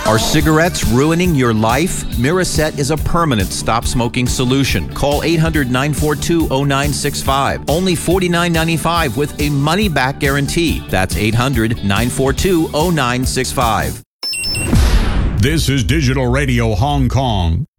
Are cigarettes ruining your life? Miraset is a permanent stop-smoking solution. Call 800-942-0965. Only $49.95 with a money-back guarantee. That's 800-942-0965. This is Digital Radio Hong Kong.